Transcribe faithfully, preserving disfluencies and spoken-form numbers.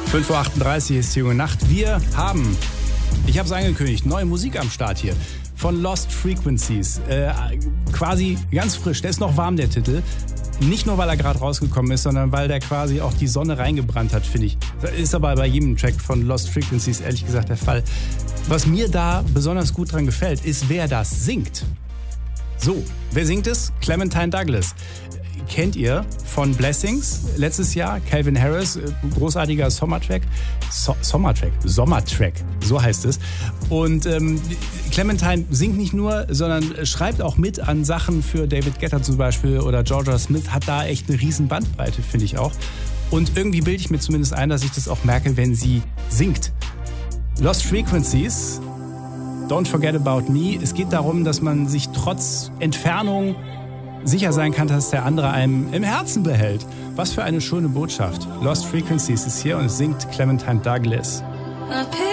fünf Uhr achtunddreißig ist die junge Nacht. Wir haben, ich habe es angekündigt, neue Musik am Start hier. Von Lost Frequencies. Äh, quasi ganz frisch. Der ist noch warm, der Titel. Nicht nur, weil er gerade rausgekommen ist, sondern weil der quasi auch die Sonne reingebrannt hat, finde ich. Das ist aber bei jedem Track von Lost Frequencies ehrlich gesagt der Fall. Was mir da besonders gut dran gefällt, ist, wer das singt. So, wer singt es? Clementine Douglas. Kennt ihr von Blessings letztes Jahr, Calvin Harris, großartiger Sommertrack, so- Sommertrack, Sommertrack, so heißt es. Und ähm, Clementine singt nicht nur, sondern schreibt auch mit an Sachen für David Guetta zum Beispiel oder Georgia Smith, hat da echt eine riesen Bandbreite, finde ich auch. Und irgendwie bilde ich mir zumindest ein, dass ich das auch merke, wenn sie singt. Lost Frequencies, Don't Forget About Me. Es geht darum, dass man sich trotz Entfernung sicher sein kann, dass der andere einem im Herzen behält. Was für eine schöne Botschaft. Lost Frequencies ist hier und es singt Clementine Douglas.